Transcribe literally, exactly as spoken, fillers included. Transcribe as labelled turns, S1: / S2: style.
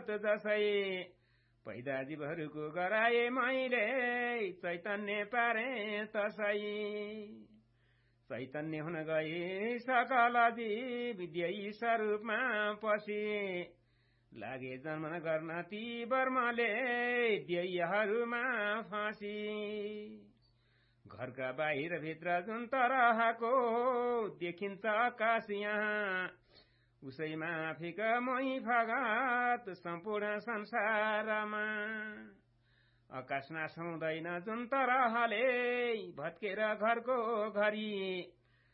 S1: जगत जसै पैदा जीवहरूको गराए मैले चैतन्य पारे तसै चैतन्य हुन गई सकल जीव विद्यै स्वरूपमा पसी लागे जन्मन गर्न ती बर्मले ध्ययहरूमा फाँसी घरका बाहिर भित्र जुन तरहको देखिन्छ आकाश यहाँ उसैमा फिक मै फगत सम्पूर्ण संसारमा आकाश नाश हुँदैन जुन तरहले भत्केर घरको घरी